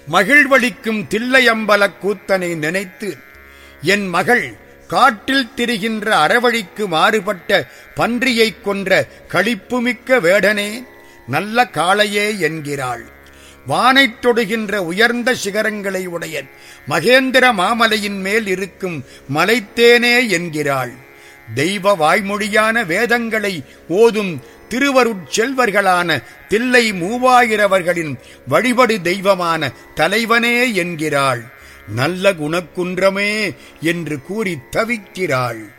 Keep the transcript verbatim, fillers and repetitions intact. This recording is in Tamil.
மகிழ்வளிக்கும் தில்லையம்பலக் கூத்தனை நினைத்து என் மகள் காட்டில் திரிகின்ற அறவழிக்கு மாறுபட்ட பன்றியைக் கொன்ற களிப்புமிக்க வேடனே, நல்ல காளையே என்கிறாள். வானைத் தொடுகின்ற உயர்ந்த சிகரங்களை உடைய மகேந்திர மாமலையின் மேல் இருக்கும் மலைத்தேனே என்கிறாள். தெய்வ வாய்மொழியான வேதங்களை ஓதும் திருவருட்செல்வர்களான தில்லை மூவாயிரவர்களின் வழிபடு தெய்வமான தலைவனே என்கிறாள். நல்ல குணக்குன்றமே என்று கூறி தவிக்கிறாள்.